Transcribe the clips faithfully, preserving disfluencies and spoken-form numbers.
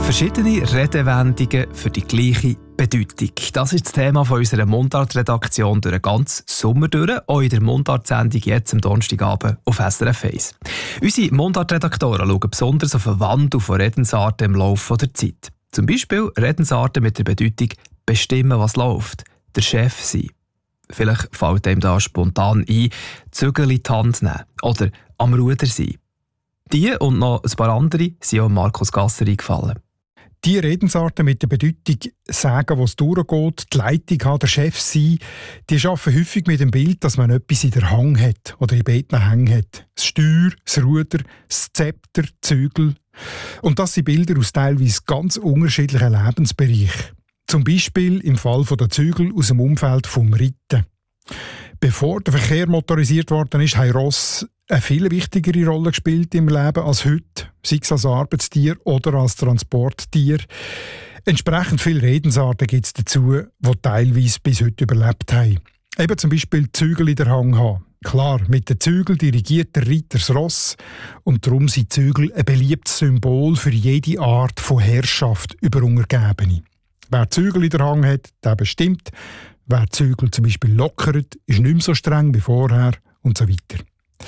Verschiedene Redewendungen für die gleiche Bedeutung. Das ist das Thema von unserer Mundart-Redaktion durch den ganzen Sommer durch, auch in der Mundart-Sendung jetzt am Donnerstagabend auf S R F eins. Unsere Mundart-Redaktoren schauen besonders auf den Wandel von Redensarten im Laufe der Zeit. Zum Beispiel Redensarten mit der Bedeutung «bestimmen, was läuft», «der Chef sein». Vielleicht fällt einem da spontan ein, «Zügel in die Hand nehmen» oder «am Ruder sein». Die und noch ein paar andere sind auch Markus Gasser eingefallen. Die Redensarten mit der Bedeutung «sagen, wo es durchgeht», «die Leitung haben», «der Chef sein», die arbeiten häufig mit dem Bild, dass man etwas in der Hand hat oder in beiden Hängen hat. Das Steuer, das Ruder, das Zepter, die Zügel. Und das sind Bilder aus teilweise ganz unterschiedlichen Lebensbereichen. Zum Beispiel im Fall der Zügel aus dem Umfeld des Reiten. Bevor der Verkehr motorisiert worden ist, haben Ross eine viel wichtigere Rolle gespielt im Leben als heute, sei es als Arbeitstier oder als Transporttier. Entsprechend viele Redensarten gibt es dazu, die teilweise bis heute überlebt haben. Eben zum Beispiel die Zügel in der Hand haben. Klar, mit den Zügeln dirigiert der Reiter das Ross und darum sind Zügel ein beliebtes Symbol für jede Art von Herrschaft über Untergebene. Wer Zügel in der Hand hat, der bestimmt. Wer Zügel zum Beispiel lockert, ist nicht mehr so streng wie vorher und so weiter.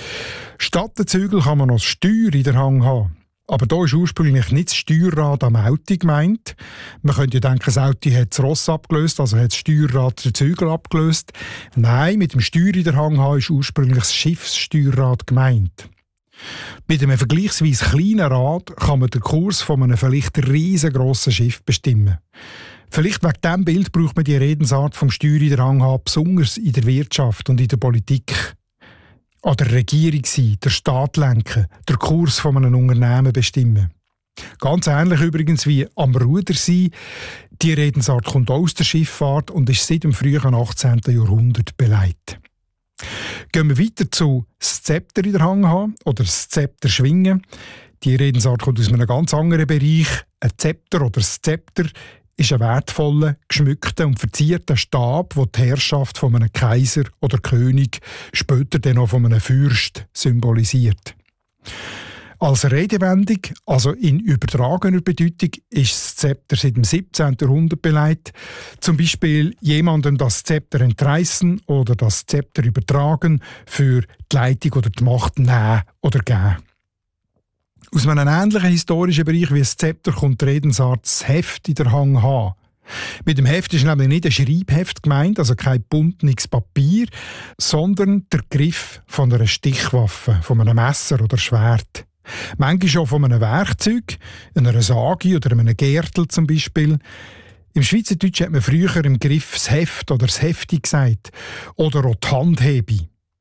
Statt den Zügel kann man noch das Steuer in der Hand haben. Aber da ist ursprünglich nicht das Steuerrad am Auto gemeint. Man könnte ja denken, das Auto hat das Ross abgelöst, also hat das Steuerrad den Zügel abgelöst. Nein, mit dem Steuer in der Hand haben ist ursprünglich das Schiffssteuerrad gemeint. Mit einem vergleichsweise kleinen Rad kann man den Kurs von einem vielleicht riesengroßen Schiff bestimmen. Vielleicht wegen diesem Bild braucht man die Redensart vom Steuer in der Hand haben, besonders in der Wirtschaft und in der Politik. An der Regierung sein, der Staat lenken, den Kurs von einem Unternehmen bestimmen. Ganz ähnlich übrigens wie am Ruder sein. Die Redensart kommt aus der Schifffahrt und ist seit dem frühen achtzehnten Jahrhundert beleidigt. Gehen wir weiter zu das Zepter in der Hand haben oder das Zepter schwingen. Die Redensart kommt aus einem ganz anderen Bereich. Ein Zepter oder das Zepter ist ein wertvoller, geschmückter und verzierter Stab, der die Herrschaft von einem Kaiser oder König, später dann auch von einem Fürst, symbolisiert. Als Redewendung, also in übertragener Bedeutung, ist das Zepter seit dem siebzehnten Jahrhundert beleidigt. Zum Beispiel jemandem das Zepter entreißen oder das Zepter übertragen, für die Leitung oder die Macht nehmen oder geben. Aus einem ähnlichen historischen Bereich wie das Zepter kommt die Redensart das Heft in der Hand haben. Mit dem Heft ist nämlich nicht ein Schreibheft gemeint, also kein buntes Papier, sondern der Griff von einer Stichwaffe, von einem Messer oder Schwert. Manchmal auch von einem Werkzeug, einer Sage oder einem Gärtel zum Beispiel. Im Schweizerdeutschen hat man früher im Griff das Heft oder das Hefti gesagt oder auch die Handhebe.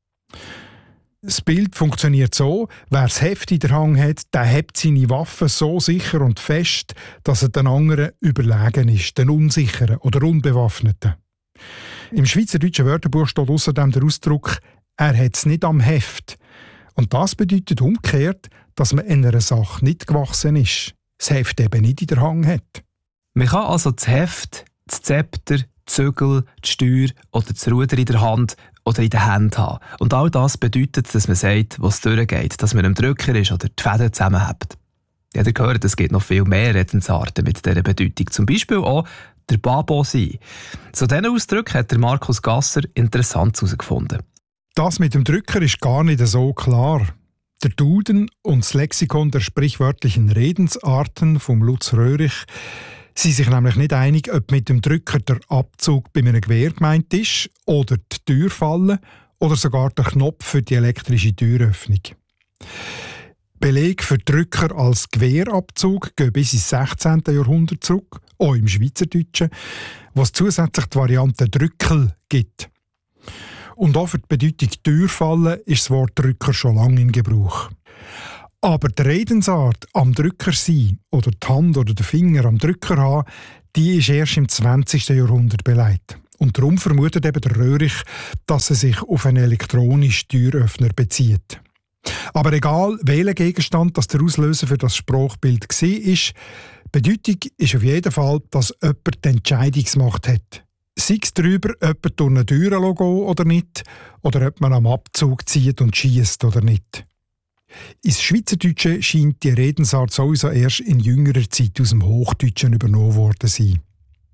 Das Bild funktioniert so, wer das Heft in der Hand hat, der hebt seine Waffe so sicher und fest, dass er den anderen überlegen ist, den Unsicheren oder Unbewaffneten. Im Schweizerdeutschen Wörterbuch steht außerdem der Ausdruck «er hat es nicht am Heft». Und das bedeutet umgekehrt, dass man in einer Sache nicht gewachsen ist, das Heft eben nicht in der Hand hat. Man kann also das Heft, das Zepter, die Zügel, die Steuer oder das Ruder in der Hand oder in den Händen haben. Und all das bedeutet, dass man sagt, wo es durchgeht, dass man am Drücker ist oder die Fäden zusammenhält. Ja, ihr gehört, es gibt noch viel mehr Redensarten mit dieser Bedeutung. Zum Beispiel auch der Babo sein. Zu diesen Ausdrücken hat der Markus Gasser Interessantes herausgefunden. Das mit dem Drücker ist gar nicht so klar. Der Duden und das Lexikon der sprichwörtlichen Redensarten vom Lutz Röhrich sind sich nämlich nicht einig, ob mit dem Drücker der Abzug bei einem Gewehr gemeint ist oder die Türfalle oder sogar der Knopf für die elektrische Türöffnung. Beleg für Drücker als Gewehrabzug gehen bis ins sechzehnten Jahrhundert zurück, auch im Schweizerdeutschen, wo es zusätzlich die Variante Drückel gibt. Und auch für die Bedeutung Türfalle ist das Wort Drücker schon lange in Gebrauch. Aber die Redensart «am Drücker sein» oder die Hand oder den Finger am Drücker haben, die ist erst im zwanzigsten Jahrhundert beleidigt. Und darum vermutet eben der Röhrich, dass er sich auf einen elektronischen Türöffner bezieht. Aber egal, welcher Gegenstand das der Auslöser für das Sprachbild war, Bedeutung ist auf jeden Fall, dass jemand die Entscheidungsmacht hat. Sei es darüber, ob jemand durch eine Tür gehen oder nicht, oder ob man am Abzug zieht und schiesst oder nicht. Ins Schweizerdeutsche scheint die Redensart sowieso erst in jüngerer Zeit aus dem Hochdeutschen übernommen worden zu sein.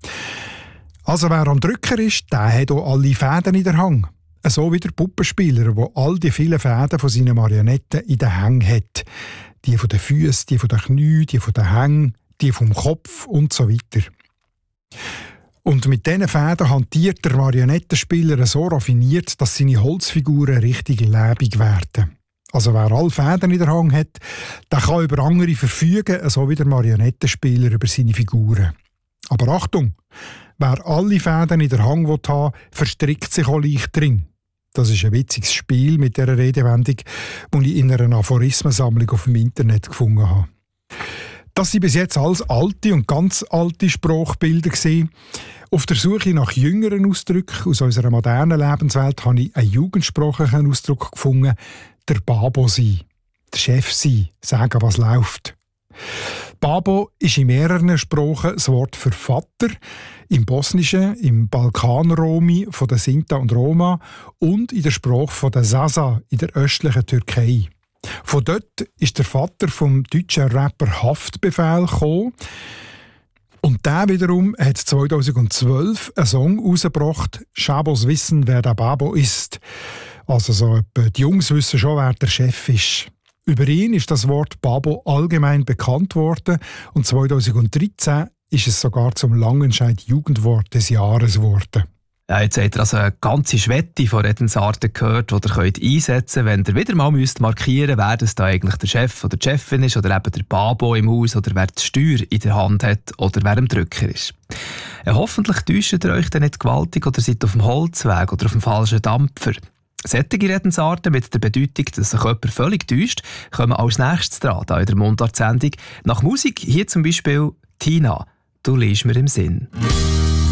Also wer am Drücker ist, der hat auch alle Fäden in der Hand. So wie der Puppenspieler, der all die vielen Fäden von seinen Marionetten in den Hängen hat. Die von den Füßen, die von den Knien, die von den Hängen, die vom Kopf und so weiter. Und mit diesen Fäden hantiert der Marionettenspieler so raffiniert, dass seine Holzfiguren richtig lebendig werden. Also wer alle Fäden in der Hand hat, der kann über andere verfügen, so wie der Marionettenspieler über seine Figuren. Aber Achtung! Wer alle Fäden in der Hand haben will, verstrickt sich auch leicht drin. Das ist ein witziges Spiel mit dieser Redewendung, die ich in einer Aphorismensammlung auf dem Internet gefunden habe. Das sind bis jetzt alles alte und ganz alte Sprachbilder gewesen. Auf der Suche nach jüngeren Ausdrücken aus unserer modernen Lebenswelt habe ich einen jugendsprachlichen Ausdruck gefunden, der Babo sein, der Chef sein, sagen, was läuft. Babo ist in mehreren Sprachen das Wort für Vater, im Bosnischen, im Balkanromi von der Sinta und Roma und in der Sprache von der Zaza in der östlichen Türkei. Von dort ist der Vater vom deutschen Rapper Haftbefehl gekommen. Und der wiederum hat zweitausendzwölf einen Song rausgebracht, «Schabos wissen, wer der Babo ist». Also so etwa, die Jungs wissen schon, wer der Chef ist. Über ihn ist das Wort Babo allgemein bekannt worden und zweitausenddreizehn ist es sogar zum Langenscheid Jugendwort des Jahres geworden. Ja, jetzt habt ihr also eine ganze Schwette von Redensarten gehört, die ihr könnt einsetzen könnt, wenn ihr wieder mal müsst markieren müsst, wer das da eigentlich der Chef oder die Chefin ist oder eben der Babo im Haus oder wer die Steuer in der Hand hat oder wer am Drücker ist. Ja, hoffentlich täuscht ihr euch dann nicht gewaltig oder seid auf dem Holzweg oder auf dem falschen Dampfer. Solche Redensarten mit der Bedeutung, dass sich jemand völlig täuscht, kommen als nächstes dran in der Mundart-Sendung. Nach Musik hier zum Beispiel Tina, du liegst mir im Sinn.